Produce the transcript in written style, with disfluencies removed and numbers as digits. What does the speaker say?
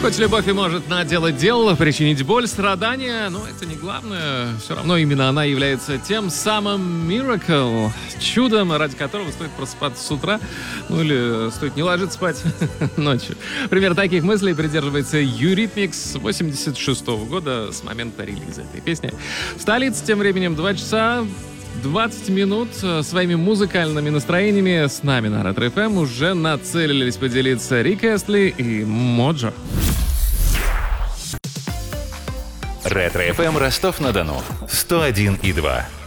Хоть любовь и может наделать дел, причинить боль, страдания, но это не главное. Все равно именно она является тем самым miracle, чудом, ради которого стоит просыпаться с утра, ну или стоит не ложиться спать ночью. Пример таких мыслей придерживается Eurythmics с 86 года, с момента релиза этой песни. В столице тем временем 2 часа 20 минут. Своими музыкальными настроениями с нами на Ретро-ФМ уже нацелились поделиться Рик Эстли и Моджо. Ретро-ФМ Ростов-на-Дону 101,2.